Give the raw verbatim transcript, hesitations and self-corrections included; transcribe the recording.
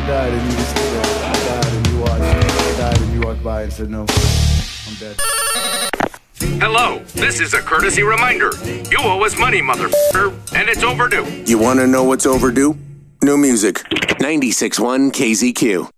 died and you just I died and you watched. I died and you walked by and said, no, I'm dead. Hello, this is a courtesy reminder. You owe us money, motherfucker, and it's overdue. You want to know what's overdue? New music. ninety-six point one K Z Q.